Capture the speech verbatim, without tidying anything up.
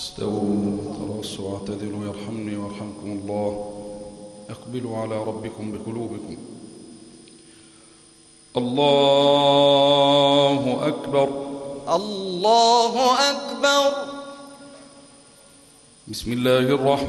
استووا تراصوا واعتدلوا يرحمني ويرحمكم الله. اقبلوا على ربكم بقلوبكم. الله أكبر. الله أكبر. بسم الله الرحمن